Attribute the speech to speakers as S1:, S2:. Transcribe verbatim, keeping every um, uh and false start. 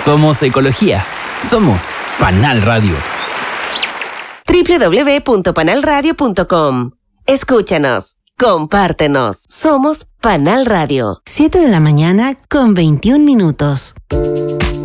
S1: Somos ecología. Somos Panal Radio.
S2: doble u doble u doble u punto panal radio punto com. Escúchanos, compártenos. Somos Panal Radio.
S3: siete de la mañana con veintiún minutos.